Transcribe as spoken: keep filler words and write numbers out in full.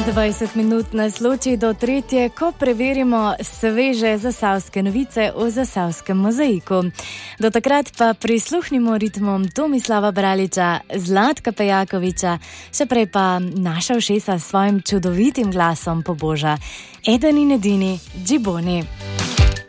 dvajset minut nas loči do tretje, ko preverimo sveže zasavske novice o zasavskem mozaiku. Do takrat pa prisluhnimo ritmom Tomislava Braliča, Zlatka Pejakoviča, še prej pa naša ušesa s svojim čudovitim glasom poboža. Eden in edini Džiboni.